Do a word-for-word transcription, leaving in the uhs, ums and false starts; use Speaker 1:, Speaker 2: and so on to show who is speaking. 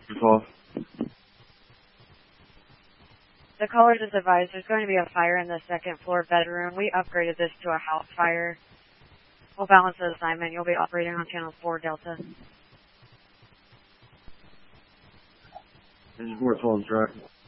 Speaker 1: twelve.
Speaker 2: The caller just advised there's going to be a fire in the second floor bedroom. We upgraded this to a house fire. We'll balance the assignment. You'll be operating on channel four Delta.
Speaker 1: Engine four twelve, track.